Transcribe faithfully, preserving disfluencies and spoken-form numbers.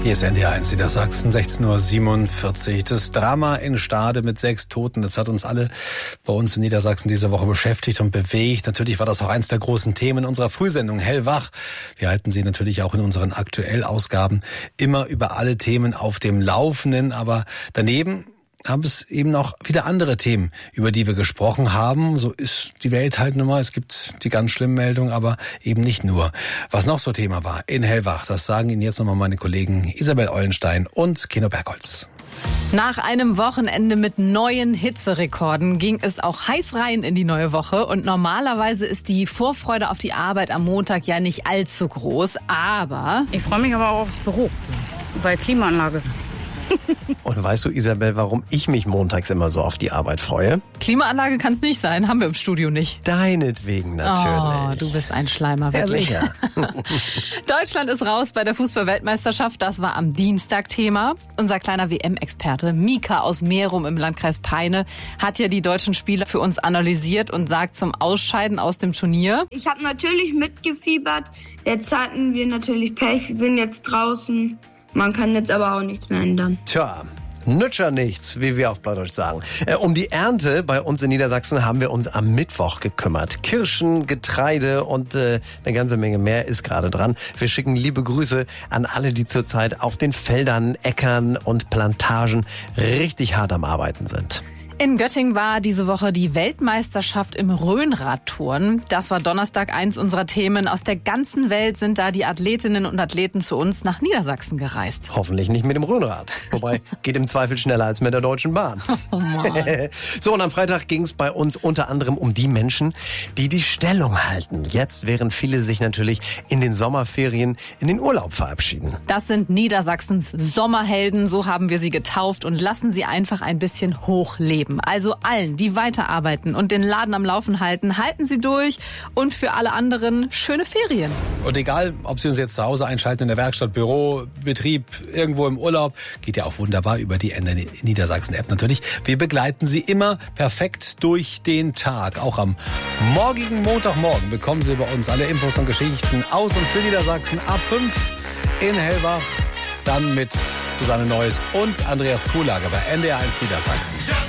Hier ist N D R eins Niedersachsen, sechzehn Uhr siebenundvierzig. Das Drama in Stade mit sechs Toten, das hat uns alle bei uns in Niedersachsen diese Woche beschäftigt und bewegt. Natürlich war das auch eins der großen Themen unserer Frühsendung Hellwach. Wir halten Sie natürlich auch in unseren Aktuellausgaben immer über alle Themen auf dem Laufenden. Aber daneben haben es eben noch wieder andere Themen, über die wir gesprochen haben. So ist die Welt halt nun mal. Es gibt die ganz schlimmen Meldungen, aber eben nicht nur. Was noch so Thema war in Hellwach, das sagen Ihnen jetzt nochmal meine Kollegen Isabel Eulenstein und Keno Bergholz. Nach einem Wochenende mit neuen Hitzerekorden ging es auch heiß rein in die neue Woche. Und normalerweise ist die Vorfreude auf die Arbeit am Montag ja nicht allzu groß. Aber ich freue mich aber auch aufs Büro, weil Klimaanlage. Und weißt du, Isabel, warum ich mich montags immer so auf die Arbeit freue? Klimaanlage kann es nicht sein, haben wir im Studio nicht. Deinetwegen natürlich. Oh, du bist ein Schleimer, wirklich. Ja, sicher. Deutschland ist raus bei der Fußball-Weltmeisterschaft. Das war am Dienstag Thema. Unser kleiner W M-Experte Mika aus Merum im Landkreis Peine hat ja die deutschen Spieler für uns analysiert und sagt zum Ausscheiden aus dem Turnier: Ich habe natürlich mitgefiebert. Jetzt hatten wir natürlich Pech, sind jetzt draußen. Man kann jetzt aber auch nichts mehr ändern. Tja, nütscher nichts, wie wir auf Plattdeutsch sagen. Äh, um die Ernte bei uns in Niedersachsen haben wir uns am Mittwoch gekümmert. Kirschen, Getreide und äh, eine ganze Menge mehr ist gerade dran. Wir schicken liebe Grüße an alle, die zurzeit auf den Feldern, Äckern und Plantagen richtig hart am Arbeiten sind. In Göttingen war diese Woche die Weltmeisterschaft im Rhönradturnen. Das war Donnerstag eins unserer Themen. Aus der ganzen Welt sind da die Athletinnen und Athleten zu uns nach Niedersachsen gereist. Hoffentlich nicht mit dem Rhönrad. Wobei, geht im Zweifel schneller als mit der Deutschen Bahn. Oh Mann. So, und am Freitag ging es bei uns unter anderem um die Menschen, die die Stellung halten. Jetzt, während viele sich natürlich in den Sommerferien in den Urlaub verabschieden. Das sind Niedersachsens Sommerhelden, so haben wir sie getauft, und lassen sie einfach ein bisschen hochleben. Also allen, die weiterarbeiten und den Laden am Laufen halten, halten Sie durch, und für alle anderen schöne Ferien. Und egal, ob Sie uns jetzt zu Hause einschalten, in der Werkstatt, Büro, Betrieb, irgendwo im Urlaub, geht ja auch wunderbar über die N D R Niedersachsen-App natürlich. Wir begleiten Sie immer perfekt durch den Tag. Auch am morgigen Montagmorgen bekommen Sie bei uns alle Infos und Geschichten aus und für Niedersachsen ab fünf in Hellwach. Dann mit Susanne Neuss und Andreas Kuhlager bei N D R eins Niedersachsen.